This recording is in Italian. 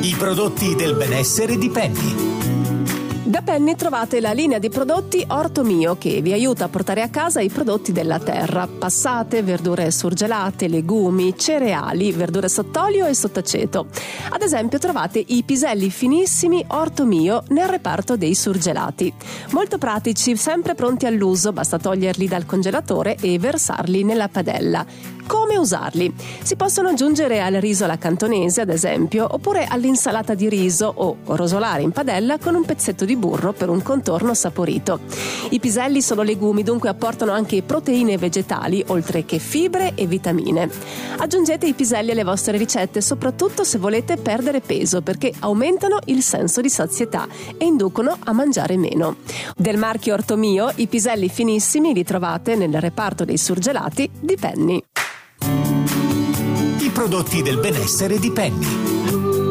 I prodotti del benessere di Penny. Da Penny trovate la linea di prodotti Orto Mio che vi aiuta a portare a casa i prodotti della terra: passate, verdure surgelate, legumi, cereali, verdure sott'olio e sott'aceto. Ad esempio trovate i piselli finissimi Orto Mio nel reparto dei surgelati. Molto pratici, sempre pronti all'uso, basta toglierli dal congelatore e versarli nella padella. Come usarli? Si possono aggiungere al riso alla cantonese, ad esempio, oppure all'insalata di riso o rosolare in padella con un pezzetto di burro per un contorno saporito. I piselli sono legumi, dunque apportano anche proteine vegetali, oltre che fibre e vitamine. Aggiungete i piselli alle vostre ricette, soprattutto se volete perdere peso, perché aumentano il senso di sazietà e inducono a mangiare meno. Del marchio Orto Mio, i piselli finissimi li trovate nel reparto dei surgelati di Penny. I prodotti del benessere di Penny.